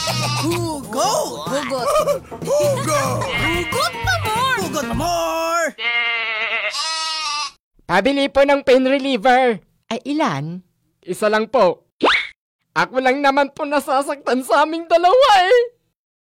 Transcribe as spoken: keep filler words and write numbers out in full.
Hugot! Hugot. Hugot! Hugot pa more! Hugot pa more! Pabili po ng pain reliever. Ay, ilan? Isa lang po. Ako lang naman po nasasaktan sa aming dalawa eh.